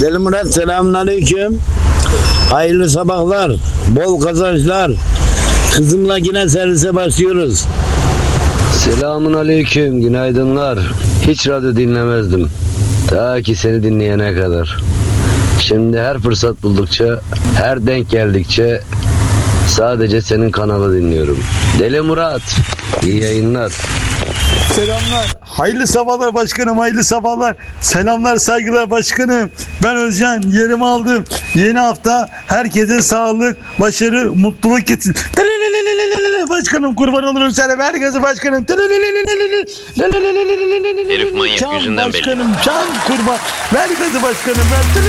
Deli Murat, selamünaleyküm. Hayırlı sabahlar, bol kazançlar. Kızımla yine servise başlıyoruz. Selamun aleyküm, günaydınlar. Hiç radyo dinlemezdim. Ta ki seni dinleyene kadar. Şimdi her fırsat buldukça, her denk geldikçe sadece senin kanalı dinliyorum. Deli Murat, iyi yayınlar. Selamlar. Hayırlı sabahlar başkanım, hayırlı sabahlar. Selamlar, saygılar başkanım. Ben Özcan, yerimi aldım. Yeni hafta herkese sağlık, başarı, mutluluk getirsin. Başkanım kurban olurum sana. Herkese başkanım. Herif manyak yüzünden belli. Başkanım, can kurban. Herkese başkanım. Ben